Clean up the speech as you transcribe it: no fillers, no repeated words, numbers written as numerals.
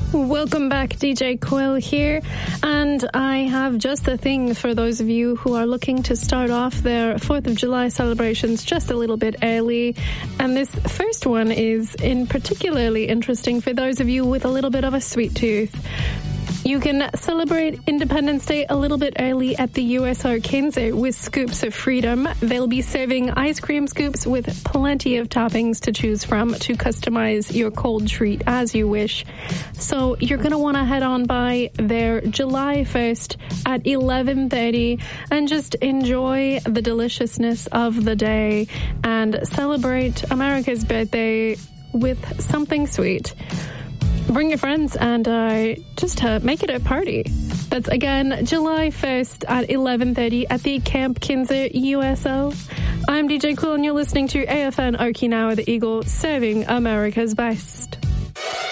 Welcome back, DJ Quill here, and I have just the thing for those of you who are looking to start off their 4th of July celebrations just a little bit early. And this first one is particularly interesting for those of you with a little bit of a sweet tooth. You can celebrate Independence Day a little bit early at the USO Kinzer with Scoops of Freedom. They'll be serving ice cream scoops with plenty of toppings to choose from to customize your cold treat as you wish. So you're going to want to head on by there July 1st at 11:30 and just enjoy the deliciousness of the day and celebrate America's birthday with something sweet. Bring your friends and just make it a party. That's, again, July 1st at 11:30 at the Camp Kinzer USO. I'm DJ Cool, and you're listening to AFN Okinawa, the Eagle, serving America's best.